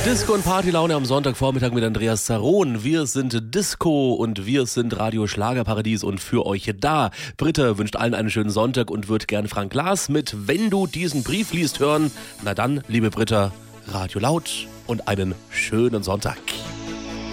Disco und Partylaune am Sonntagvormittag mit Andreas Zaron. Wir sind Disco und wir sind Radio Schlagerparadies und für euch da. Britta wünscht allen einen schönen Sonntag und wird gern Frank Glas mit "Wenn du diesen Brief liest" hören. Na dann, liebe Britta, Radio laut und einen schönen Sonntag.